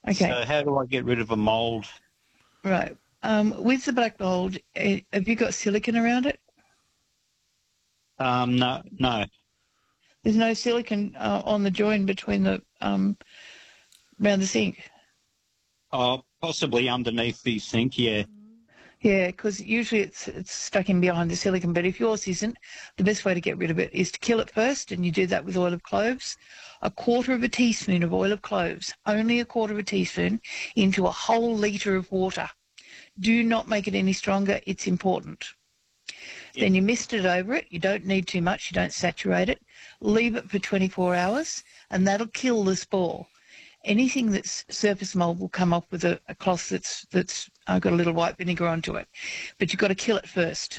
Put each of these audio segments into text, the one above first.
Okay. So how do I get rid of a mould? Right. With the black mold, have you got silicon around it? No. There's no silicon on the join between the around the sink. Oh, possibly underneath the sink, yeah. Yeah, because usually it's stuck in behind the silicon, but if yours isn't, the best way to get rid of it is to kill it first, and you do that with oil of cloves. A quarter of a teaspoon of oil of cloves, only a quarter of a teaspoon, into a whole litre of water. Do not make it any stronger. It's important. Yeah. Then you mist it over it. You don't need too much. You don't saturate it. Leave it for 24 hours, and that'll kill the spore. Anything that's surface mould will come off with a cloth that's got a little white vinegar onto it. But you've got to kill it first.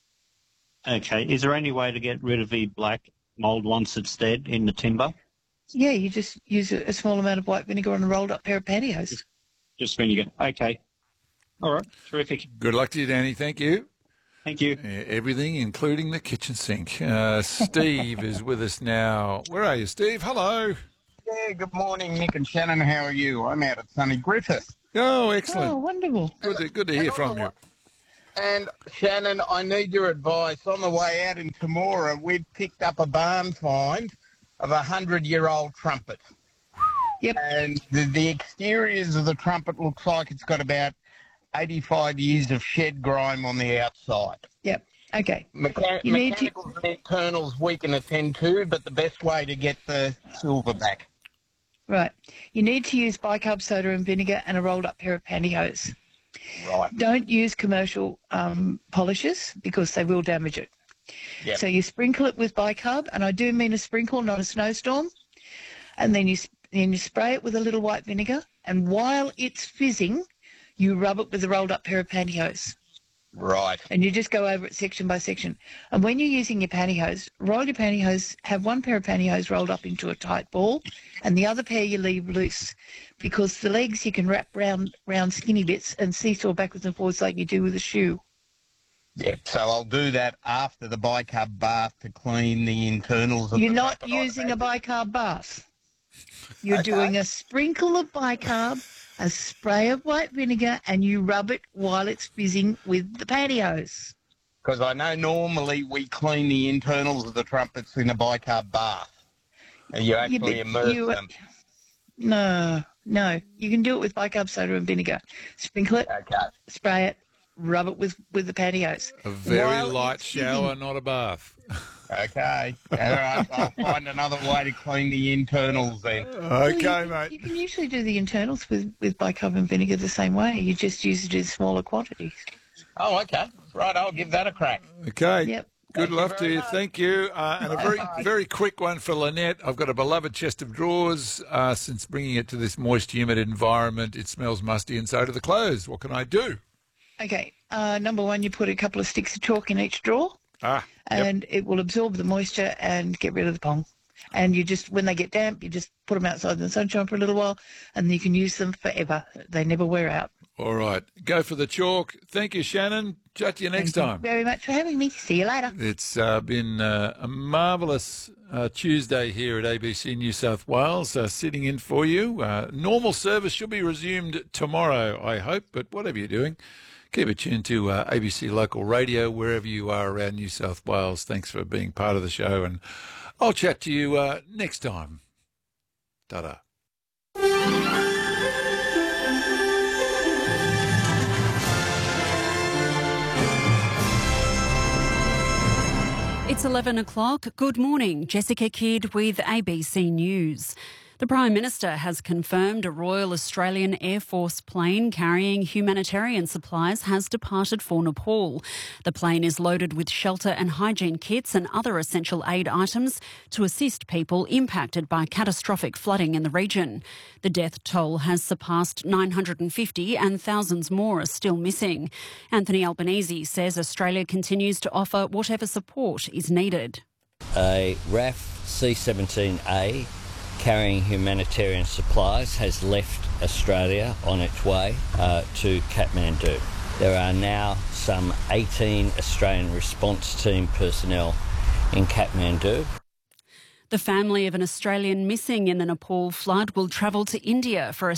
Okay. Is there any way to get rid of the black mould once it's dead in the timber? Yeah, you just use a small amount of white vinegar on a rolled up pair of pantyhose. Just vinegar. Okay. All right. Terrific. Good luck to you, Danny. Thank you. Thank you. Everything, including the kitchen sink. Steve is with us now. Where are you, Steve? Hello. Yeah, good morning, Nick and Shannon. How are you? I'm out at sunny Griffith. Oh, excellent. Oh, wonderful. Good to hear from you. And Shannon, I need your advice. On the way out in Temora, we've picked up a barn find of a 100-year-old trumpet. Yep. And the exteriors of the trumpet looks like it's got about 85 years of shed grime on the outside. Yep. Okay. Mechanicals and internals we can attend to, but the best way to get the silver back. Right. You need to use bicarb soda and vinegar and a rolled up pair of pantyhose. Right. Don't use commercial polishes because they will damage it. Yep. So you sprinkle it with bicarb, and I do mean a sprinkle, not a snowstorm. And then you spray it with a little white vinegar, and while it's fizzing, you rub it with a rolled up pair of pantyhose. Right. And you just go over it section by section. And when you're using your pantyhose, roll your pantyhose, have one pair of pantyhose rolled up into a tight ball, and the other pair you leave loose, because the legs you can wrap round skinny bits and seesaw backwards and forwards like you do with a shoe. Yeah, so I'll do that after the bicarb bath to clean the internals of You're the not trumpet, using a bicarb bath. You're doing a sprinkle of bicarb, a spray of white vinegar, and you rub it while it's fizzing with the pantyhose. Because I know normally we clean the internals of the trumpets in a bicarb bath. And you actually immerse them. No. You can do it with bicarb soda and vinegar. Sprinkle it, spray it, rub it with the pantyhose. A very light shower, not a bath. Okay. All right, I'll find another way to clean the internals then. Okay, mate. You can usually do the internals with bicarb and vinegar the same way. You just use it in smaller quantities. Oh, okay. Right, I'll give that a crack. Okay. Yep. Good luck to you. Thank you. And a very quick one for Lynette. I've got a beloved chest of drawers. Since bringing it to this moist, humid environment, it smells musty and so do the clothes. What can I do? Okay. Number one, you put a couple of sticks of chalk in each drawer. And it will absorb the moisture and get rid of the pong. And you just, when they get damp, you just put them outside in the sunshine for a little while, and you can use them forever. They never wear out. All right. Go for the chalk. Thank you, Shannon. Chat to you next time. Thank you very much for having me. See you later. It's been a marvellous Tuesday here at ABC New South Wales, sitting in for you. Normal service should be resumed tomorrow, I hope, but whatever you're doing, keep it tuned to ABC Local Radio, wherever you are around New South Wales. Thanks for being part of the show, and I'll chat to you next time. Ta-da. It's 11 o'clock. Good morning. Jessica Kidd with ABC News. The Prime Minister has confirmed a Royal Australian Air Force plane carrying humanitarian supplies has departed for Nepal. The plane is loaded with shelter and hygiene kits and other essential aid items to assist people impacted by catastrophic flooding in the region. The death toll has surpassed 950 and thousands more are still missing. Anthony Albanese says Australia continues to offer whatever support is needed. A RAF C-17A carrying humanitarian supplies has left Australia on its way to Kathmandu. There are now some 18 Australian response team personnel in Kathmandu. The family of an Australian missing in the Nepal flood will travel to India for a